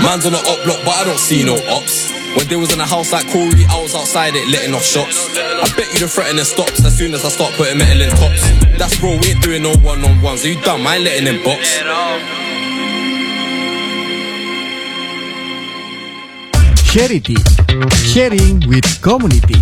Man's on the up block, but I don't see no ops. When they was in a house like Corey, I was outside it letting off shots. I bet you the threatening stops as soon as I start putting metal in tops. That's bro, we ain't doing no one-on-ones. Are you dumb? I ain't letting them box. Charity, sharing with community.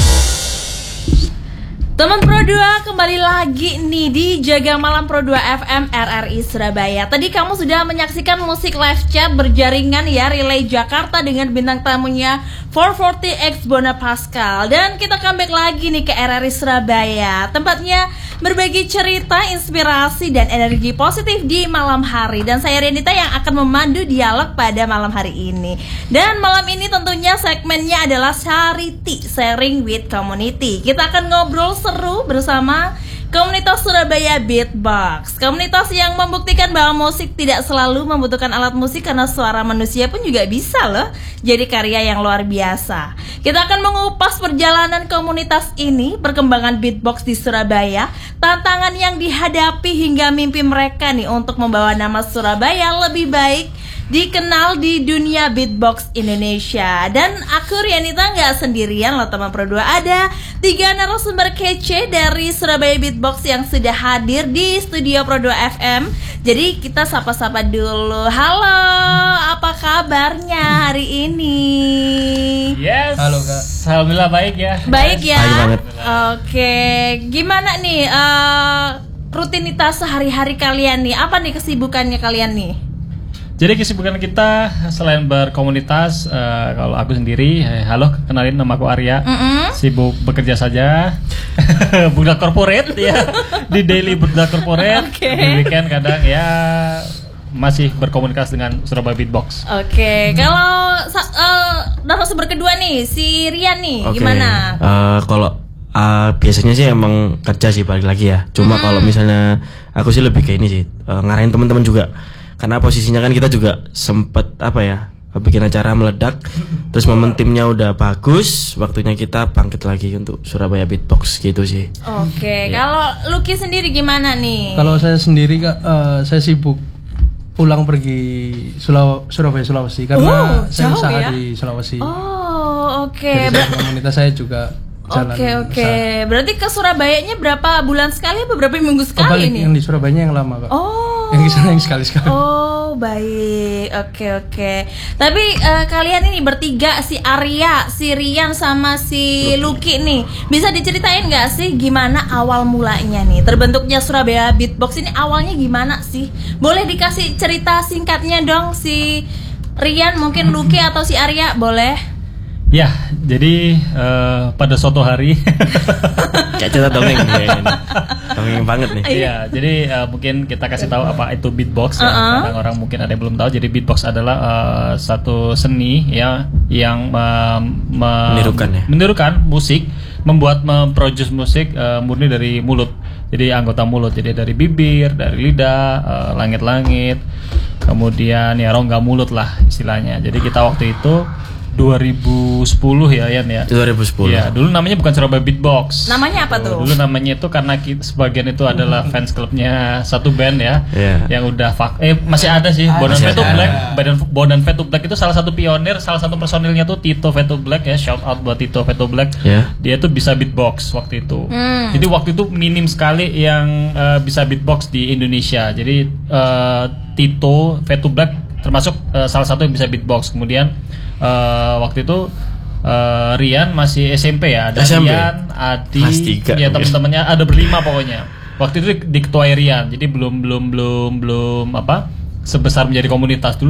Teman Pro 2 kembali lagi nih di Jaga Malam Pro 2 FM RRI Surabaya. Tadi kamu sudah menyaksikan musik live chat berjaringan ya, Relay Jakarta dengan bintang tamunya 440X Bona Pascal. Dan kita comeback lagi nih ke RRI Surabaya, tempatnya berbagi cerita, inspirasi, dan energi positif di malam hari. Dan saya Renita yang akan memandu dialog pada malam hari ini. Dan malam ini tentunya segmennya adalah Charity, Sharing with Community. Kita akan ngobrol seru bersama komunitas Surabaya Beatbox. Komunitas yang membuktikan bahwa musik tidak selalu membutuhkan alat musik, karena suara manusia pun juga bisa loh jadi karya yang luar biasa. Kita akan mengupas perjalanan komunitas ini, perkembangan beatbox di Surabaya, tantangan yang dihadapi hingga mimpi mereka nih untuk membawa nama Surabaya lebih baik dikenal di dunia beatbox Indonesia. Dan aku Rianita nggak sendirian loh teman Pro 2. Ada 3 narasumber kece dari Surabaya Beatbox yang sudah hadir di studio Pro 2 FM. Jadi kita sapa-sapa dulu. Halo, apa kabarnya hari ini? Yes. Halo Kak. Alhamdulillah baik ya. Baik ya. Baik banget. Oke, gimana nih rutinitas sehari-hari kalian nih? Apa nih kesibukannya kalian nih? Jadi kesibukan kita selain berkomunitas, kalau aku sendiri, halo, kenalin nama aku Arya. Sibuk bekerja saja, budak korporat ya, di daily budak korporat. Di weekend kadang ya masih berkomunikasi dengan Surabaya Beatbox. Oke, kalau narasumber kedua nih, si Rian nih, gimana? Kalau biasanya sih emang kerja sih balik lagi ya. Cuma kalau misalnya aku sih lebih kayak ini sih, ngarahin teman-teman juga. Karena posisinya kan kita juga sempet bikin acara meledak. Terus momen timnya udah bagus, waktunya kita bangkit lagi untuk Surabaya Beatbox gitu sih. Oke, kalau Lucky sendiri gimana nih? Kalau saya sendiri Kak, saya sibuk pulang pergi Surabaya Sulawesi karena saya usaha ya? di Sulawesi. Oh, oke. Jadi komunitas saya juga jalan. Oke. Berarti ke Surabayanya berapa bulan sekali apa berapa minggu sekali nih? Yang di Surabayanya yang lama Kak. Oh. Yang di sana yang sekali-sekali. Oh, baik. Oke. Tapi kalian ini bertiga, si Arya, si Rian sama si Lucky nih, bisa diceritain nggak sih gimana awal mulanya nih terbentuknya Surabaya Beatbox ini? Awalnya gimana sih? Boleh dikasih cerita singkatnya dong, si Rian, mungkin Lucky atau si Arya, boleh? Ya, jadi pada suatu hari Kayak cerita dongeng banget nih. Iya, jadi mungkin kita kasih tahu apa itu beatbox ya. Kadang orang mungkin ada yang belum tahu. Jadi beatbox adalah satu seni ya yang menirukan musik, memproduce musik murni dari mulut. Jadi anggota mulut, jadi dari bibir, dari lidah, langit-langit, kemudian ya rongga mulut lah istilahnya. Jadi kita waktu itu 2010 ya Yan ya. 2010. Ya, dulu namanya bukan Surabaya Beatbox. Namanya apa tuh? Dulu namanya itu karena sebagian itu adalah fans clubnya satu band ya. Yang udah masih ada sih. Bondan Fade to Black itu salah satu pionir, salah satu personilnya tuh Tito Fade to Black ya. Shout out buat Tito Fade to Black. Dia tuh bisa beatbox waktu itu. Jadi waktu itu minim sekali yang bisa beatbox di Indonesia. Jadi Tito Fade to Black termasuk salah satu yang bisa beatbox. Kemudian waktu itu Rian masih SMP ya, ada SMP. Rian, Adi, ya teman-temannya ada berlima pokoknya. Waktu itu diketuai Rian, jadi belum sebesar menjadi komunitas dulu.